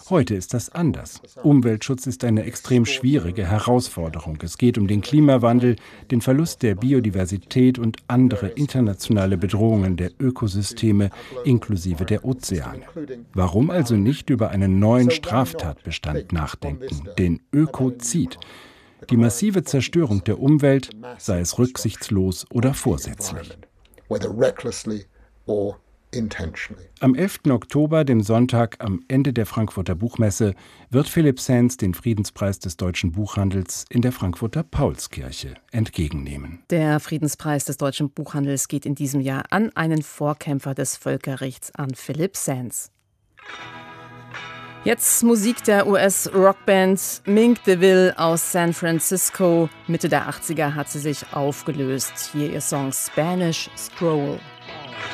Heute ist das anders. Umweltschutz ist eine extrem schwierige Herausforderung. Es geht um den Klimawandel, den Verlust der Biodiversität und andere internationale Bedrohungen der Ökosysteme inklusive der Ozeane. Warum also nicht über einen neuen Straftatbestand nachdenken, den Ökozid? Die massive Zerstörung der Umwelt, sei es rücksichtslos oder vorsätzlich. Am 11. Oktober, dem Sonntag am Ende der Frankfurter Buchmesse, wird Philipp Sands den Friedenspreis des deutschen Buchhandels in der Frankfurter Paulskirche entgegennehmen. Der Friedenspreis des deutschen Buchhandels geht in diesem Jahr an einen Vorkämpfer des Völkerrechts, an Philipp Sands. Jetzt Musik der US-Rockband Mink DeVille aus San Francisco. Mitte der 80er hat sie sich aufgelöst. Hier ihr Song Spanish Stroll.